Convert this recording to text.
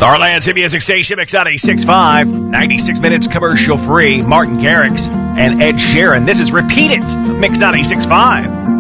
Starland's hit music station, Mix 96.5. 96 minutes commercial free. Martin Garrix and Ed Sheeran. This is Repeat It, Mix 96.5.